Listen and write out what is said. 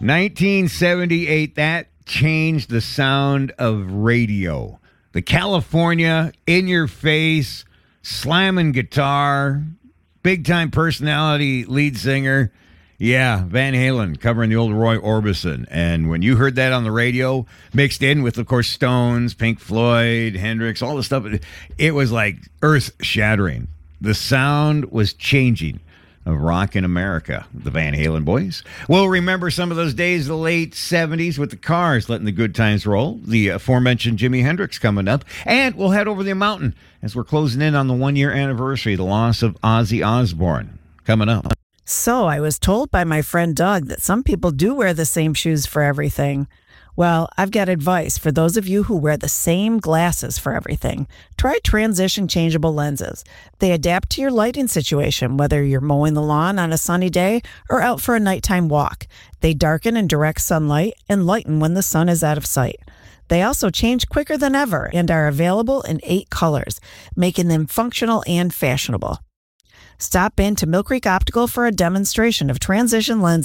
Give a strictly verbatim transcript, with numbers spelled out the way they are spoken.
nineteen seventy-eight, that changed the sound of radio. The California, in-your-face, slamming guitar, big-time personality lead singer. Yeah, Van Halen covering the old Roy Orbison. And when you heard that on the radio, mixed in with, of course, Stones, Pink Floyd, Hendrix, all the stuff, it was like earth-shattering. The sound was changing of rock in America. The Van Halen boys. We'll remember some of those days, the late seventies, with the Cars letting the good times roll. The aforementioned Jimi Hendrix coming up. And we'll head over the mountain as we're closing in on the one-year anniversary, the loss of Ozzy Osbourne. Coming up. So I was told by my friend Doug that some people do wear the same shoes for everything. Well, I've got advice for those of you who wear the same glasses for everything. Try Transition Changeable Lenses. They adapt to your lighting situation, whether you're mowing the lawn on a sunny day or out for a nighttime walk. They darken in direct sunlight and lighten when the sun is out of sight. They also change quicker than ever and are available in eight colors, making them functional and fashionable. Stop in to Mill Creek Optical for a demonstration of Transition lenses.